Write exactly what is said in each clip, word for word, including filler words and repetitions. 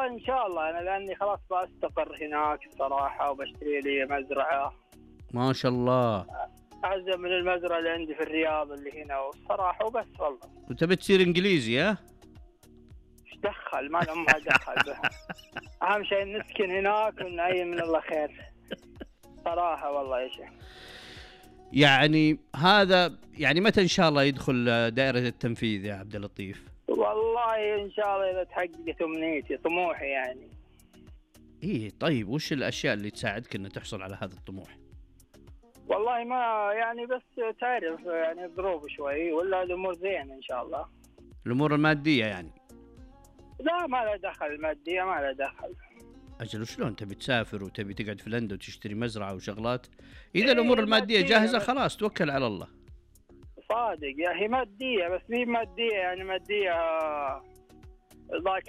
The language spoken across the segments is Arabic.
والله إن شاء الله أنا لأني خلاص بستقر هناك الصراحة وبشتري لي مزرعة. ما شاء الله. أعزم من المزرعة اللي عندي في الرياض اللي هنا والصراحة وبس والله. وتبي تصير إنجليزي ها؟ إيش دخل ما لهم ما دخل به. أهم شيء نسكن هناك ونعين من الله خير. صراحة والله يا شيخ. يعني هذا يعني متى إن شاء الله يدخل دائرة التنفيذ يا عبد اللطيف؟ والله إن شاء الله إذا تحققت أمنيتي طموحي يعني. إيه طيب وش الأشياء اللي تساعدك إن تحصل على هذا الطموح؟ والله ما يعني بس تعرف يعني الظروف شوي ولا الأمور زين إن شاء الله. الأمور المادية يعني؟ لا ما له دخل المادية ما له دخل. أجل وشلون تبي تسافر وتبي تقعد في لندن وتشتري مزرعة وشغلات؟ إذا الأمور المادية جاهزة خلاص توكل على الله. صادق يا هي مادية بس مي مادية يعني مادية ذاك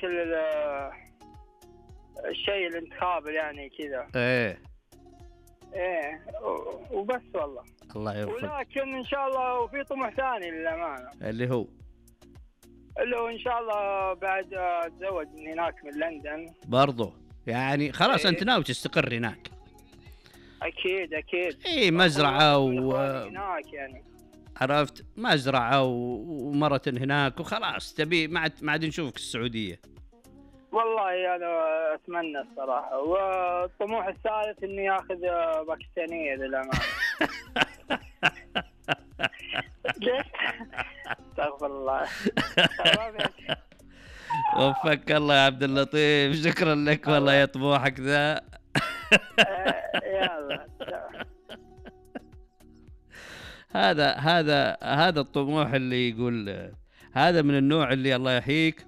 الشيء الانتخابي يعني كذا. إيه إيه وبس والله. الله يوفقك. ولكن إن شاء الله وفي طموح ثاني للأمانة. اللي هو؟ اللي هو إن شاء الله بعد أتزوج من هناك من لندن. برضو يعني خلاص إيه. أنت ناوي تستقر هناك؟ أكيد أكيد. إيه مزرعة و هناك يعني. عرفت مزرعة ومرة هناك وخلاص تبي ما عاد ما عاد نشوفك السعودية. والله أنا أتمنى الصراحة والطموح الثالث إني آخذ باكستانية للأمانة. ليش؟ استغفر الله. وفقك الله يا عبد اللطيف شكرا لك والله يا طموحك ذا. يلا. هذا هذا هذا الطموح اللي يقول هذا من النوع اللي الله يحييك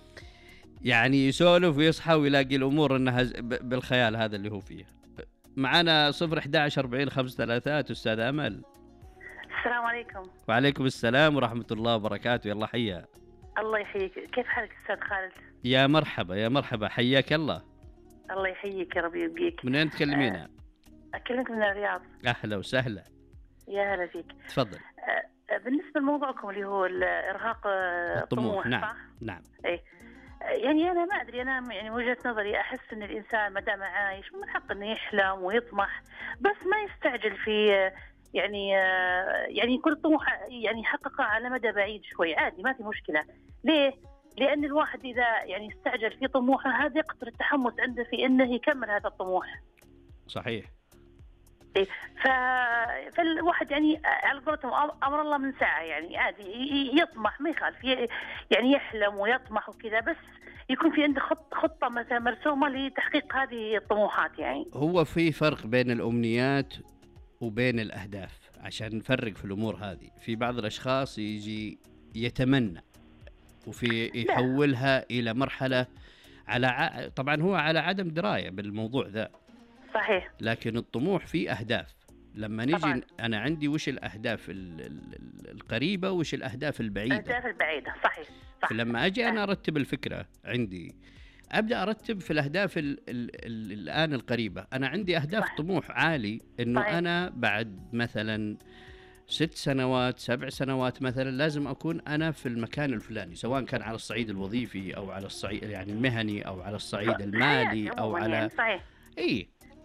يعني يسولف ويصحى ويلاقي الأمور أنها بالخيال هذا اللي هو فيه. معنا صفر إحدى عشر أربعين خمس ثلاثات أستاذ أمل. السلام عليكم. وعليكم السلام ورحمة الله وبركاته. يلا حيا. الله يحييك. كيف حالك أستاذ خالد؟ يا مرحبا يا مرحبا حياك الله. الله يحييك يا ربي يبقيك. من أين تكلمينا؟ أكلمك من الرياض. أهلا وسهلا. يا هلا فيك. تفضل. بالنسبة لموضوعكم اللي هو الإرهاق الطموح نعم صح؟ نعم. إيه يعني أنا ما أدري أنا يعني وجهة نظري أحس إن الإنسان ما دام عايش من حق إنه يحلم ويطمح بس ما يستعجل في يعني يعني كل طموح يعني يحققه على مدى بعيد شوي عادي ما في مشكلة. ليه؟ لأن الواحد إذا يعني استعجل في طموحه هذا يقصر التحمس عنده في إنه يكمل هذا الطموح. صحيح. إيه ف... فالواحد يعني على قولتهم أمر الله من ساعة يعني عادي يطمح ما يخالف يعني يحلم ويطمح وكذا بس يكون في عنده خط خطة مثلا مرسومة لتحقيق هذه الطموحات يعني. هو في فرق بين الأمنيات وبين الأهداف عشان نفرق في الأمور هذه. في بعض الأشخاص يجي يتمنى وفي يحولها لا. إلى مرحلة على ع... طبعا هو على عدم دراية بالموضوع ذا. صحيح. لكن الطموح فيه أهداف. لما نيجي طبعاً. أنا عندي وش الأهداف القريبة وش الأهداف البعيدة. الأهداف البعيدة صحيح. صح. فلما أجي أنا أرتب الفكرة عندي أبدأ أرتب في الأهداف ال ال ال الآن القريبة. أنا عندي أهداف صح. طموح عالي إنه صحيح. أنا بعد مثلا ست سنوات سبع سنوات مثلا لازم أكون أنا في المكان الفلاني سواء كان على الصعيد الوظيفي أو على الصعيد يعني المهني أو على الصعيد المالي أو على يعني صحيح. إيه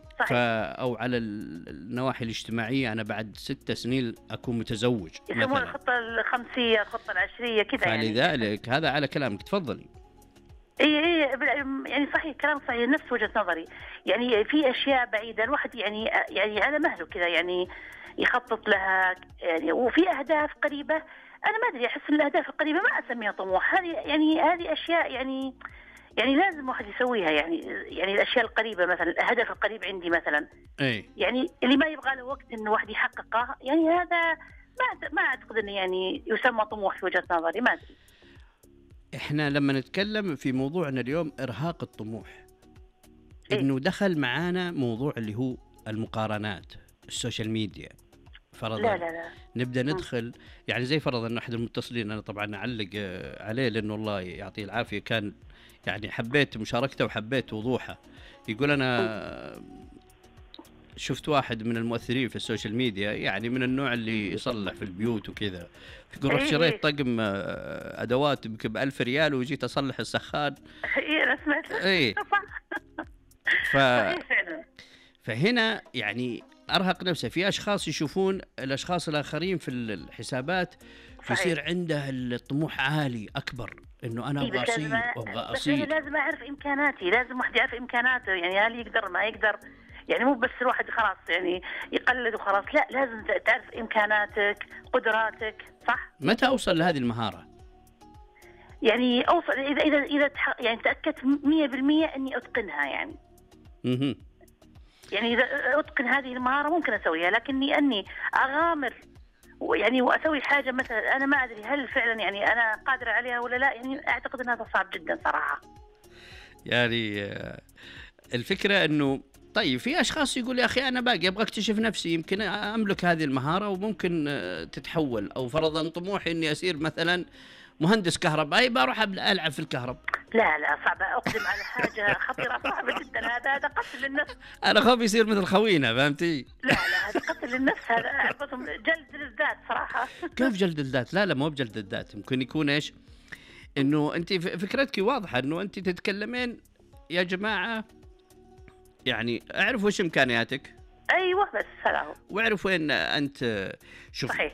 أو على النواحي الاجتماعية أنا بعد ست سنين أكون متزوج يسمون الخطة الخمسية الخطة العشرية كذا يعني. فلذلك هذا على كلامك تفضلي. اي اي يعني صحيح كلام صحيح نفس وجهة نظري يعني في أشياء بعيدة الواحد يعني يعني على مهله كذا يعني يخطط لها يعني وفي أهداف قريبة أنا ما أدري أحس إن الأهداف القريبة ما أسميها طموح هذه يعني هذه أشياء يعني يعني لازم واحد يسويها يعني يعني الأشياء القريبة مثلا الهدف القريب عندي مثلا أي. يعني اللي ما يبغى له وقت إنه واحد يحققه يعني هذا ما ما أعتقد إنه يعني يسمى طموح في وجهة نظري ما أدري. إحنا لما نتكلم في موضوعنا اليوم إرهاق الطموح إيه؟ إنه دخل معانا موضوع اللي هو المقارنات السوشيال ميديا فرضا لا لا لا. نبدأ ندخل يعني زي فرضا أن أحد المتصلين أنا طبعا أعلق عليه لأنه الله يعطيه العافية كان يعني حبيت مشاركته وحبيت وضوحه. يقول أنا شفت واحد من المؤثرين في السوشيال ميديا، يعني من النوع اللي يصلح في البيوت وكذا، يقول رحت إيه شريت إيه. طقم آه، ادوات يمكن بألف ريال وجيت اصلح السخان. إيه أنا سمعت. اي صح. ف... صحيح فعلا. فهنا يعني ارهق نفسه. في اشخاص يشوفون الاشخاص الاخرين في الحسابات فيصير عنده الطموح عالي اكبر، انه انا إيه ابغى بس لازم اصير أ- وابغى بس أنا اصير. لازم أعرف إمكاناتي، لازم واحد يعرف إمكاناته، يعني هل يقدر ما يقدر، يعني مو بس الواحد خلاص يعني يقلد وخلاص، لا لازم تعرف إمكاناتك قدراتك. صح. متى اوصل لهذه المهارة؟ يعني أوصل إذا إذا إذا تح- يعني تأكدت مية بالمية إني أتقنها يعني. مهم. يعني إذا أتقن هذه المهارة ممكن أسويها، لكني أني أغامر ويعني وأسوي حاجة مثلا أنا ما أدري هل فعلا يعني أنا قادرة عليها ولا لا، يعني أعتقد أن هذا صعب جدا صراحة. يعني آه، الفكرة انه طيب في اشخاص يقول يا اخي انا باقي ابغى اكتشف نفسي، يمكن املك هذه المهارة وممكن آه، تتحول، او فرضا طموحي اني اصير مثلا مهندس كهربائي بروح أب- العب في الكهرب. لا لا صعبة، أقدم على حاجة خطيرة صعبة جدا، هذا هذا قتل للنفس. انا خوفي يصير مثل خوينا، فهمتي؟ لا لا هذا قتل للنفس، هذا عرفتهم جلد للذات صراحة. كيف جلد الذات؟ لا لا مو بجلد الذات، ممكن يكون ايش؟ انه انت ف- فكرتك واضحه، انه انت تتكلمين يا جماعه يعني اعرف وش امكانياتك، أيوة بس هذا هو. واعرف وين انت. شوف صحيح.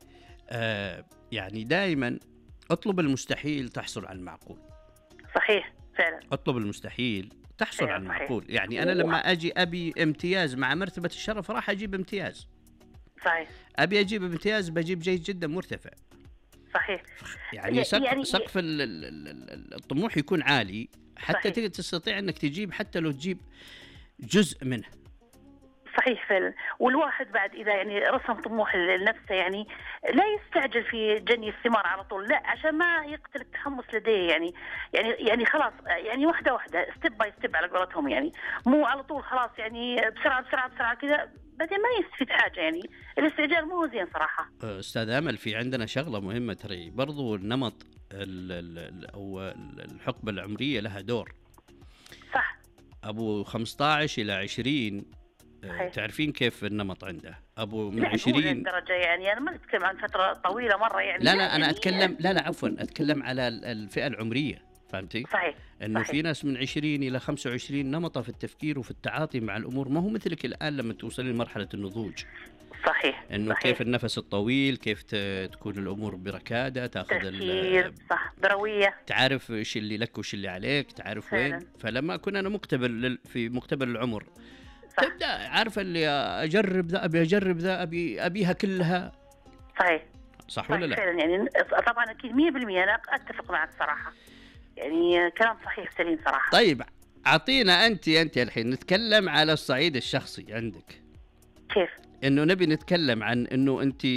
آه يعني دائما اطلب المستحيل تحصل على المعقول. صحيح فعلا. اطلب المستحيل تحصل أيوة على صحيح. المعقول. يعني انا لما اجي ابي امتياز مع مرتبه الشرف راح اجيب امتياز، صحيح. ابي اجيب امتياز بجيب جيد جدا مرتفع. صحيح. يعني سقف يعني- سقف ال- ال- ال- ال- الطموح يكون عالي حتى صحيح. تقدر تستطيع انك تجيب، حتى لو تجيب جزء منه. صحيح فعلا. والواحد بعد إذا يعني رسم طموح لنفسه يعني لا يستعجل في جني الثمار على طول، لا عشان ما يقتل التحمس لديه، يعني يعني يعني خلاص يعني واحدة واحدة ستيب باي ستيب على قولتهم، يعني مو على طول خلاص يعني بسرعة بسرعة بسرعة كذا، بعدين ما يستفيد حاجة. يعني الاستعجال مو زين صراحة. استاذ امل، في عندنا شغله مهمه ترى، برضو النمط ال- ال- ال- او ال- الحقبه العمريه لها دور. صح. ابو خمسة عشر الى عشرين آه، صحيح. تعرفين كيف النمط عنده؟ ابو من لا مو عشرين لهالدرجة، يعني أنا ما أتكلم عن فترة طويلة مرة يعني. لا لا انا يعني اتكلم لا لا عفوا اتكلم على ال- الفئه العمريه، فهمتي؟ صحيح. انه صحيح. في ناس من عشرين الى خمسة وعشرين نمطه في التفكير وفي التعاطي مع الامور ما هو مثلك الان لما توصلين لمرحله النضوج. صحيح. انه صحيح. كيف النفس الطويل، كيف ت- تكون الامور بركاده، تاخذ تفكير ال- صح، دروية. تعرف ايش اللي لك وايش اللي عليك، تعرف وين. فعلاً. فلما اكون انا مقتبل لل- في مقتبل العمر صح. تبدا عارفه اللي اجرب ذا، ابي اجرب ذا، ابي ابيها كلها. صحيح. صح صحيح ولا لا؟ فعلا. يعني طبعا أكيد مية بالمية أنا أتفق معك صراحة، يعني كلام صحيح سليم صراحة. طيب اعطينا انت انت الحين نتكلم على الصعيد الشخصي عندك، كيف؟ انه نبي نتكلم عن انه انت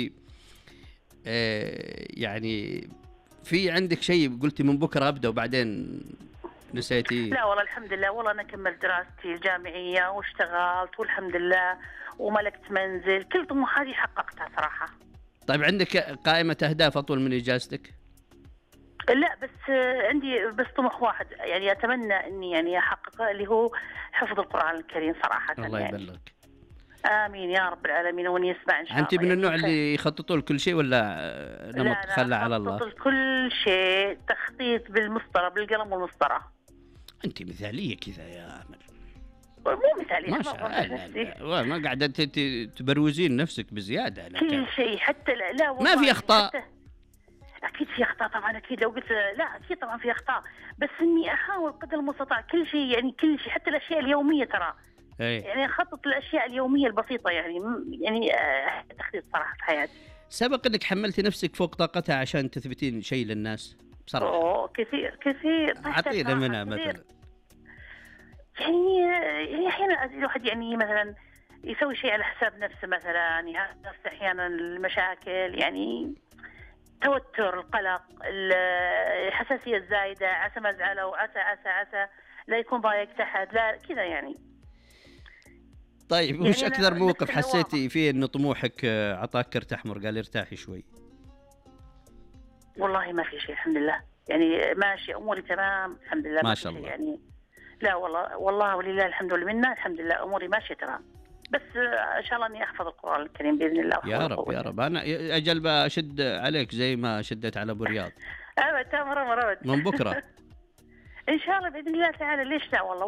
آه يعني في عندك شيء قلتي من بكره ابدا وبعدين نسيتي. لا والله الحمد لله، والله أنا كملت دراستي الجامعية واشتغلت والحمد لله وملكت منزل، كل طموحاتي حققتها صراحة. طيب عندك قائمه اهداف اطول من اجازتك؟ لا بس عندي بس طموح واحد يعني أتمنى إني يعني أحققه، اللي هو حفظ القرآن الكريم صراحة. الله يعني يبلغك. آمين يا رب العالمين، وإن يسمع إن شاء الله. انت من يعني النوع خير. اللي يخططوا لكل شيء ولا آه، لا نمط لا خلى على خطط الله؟ كل شيء تخطيط بالمسطرة، بالقلم والمسطرة. انت مثاليه كذا يا امل. مو مثالي، ما شاء الله. لا، ما قاعده ت- ت- تبروزين نفسك بزياده. أنا كل كان- شيء حتى لا, لا ما في أخطاء. حتى اكيد في اخطاء طبعا، اكيد لو قلت لا اكيد طبعا في اخطاء، بس اني احاول قدر المستطاع كل شيء، يعني كل شيء حتى الاشياء اليوميه ترى، ايه. يعني اخطط الاشياء اليوميه البسيطه، يعني يعني آه، تخطيط صراحه في حياتي. سبق انك حملتي نفسك فوق طاقتها عشان تثبتين شيء للناس بصراحه؟ اوه كثير كثير. اعطينا منها كثير. مثلا. يعني يعني احيانا الواحد يعني مثلا يسوي شيء على حساب نفسه، مثلا يعرف نفسه احيانا المشاكل، يعني توتر، القلق، الحساسيه الزايده، عسى ما ازعله، عسى عسى عسى لا يكون ضايقت احد، لا كذا يعني. طيب يعني وش أنا اكثر موقف نفس حسيتي فيه انه طموحك آه، عطاك كرت احمر قال ارتاحي شوي؟ والله ما في شيء الحمد لله، يعني ماشي اموري تمام الحمد لله. ما في شاء شيء الله. يعني لا والله والله ولله الحمد والمنه، الحمد لله اموري ماشيه تمام. بس ان شاء الله اني احفظ القران الكريم باذن الله. يا رب يا رب. انا اجل بشد عليك زي ما شدت على ابو رياض. ابد تمر مرود من بكره ان شاء الله باذن الله تعالى. ليش لا والله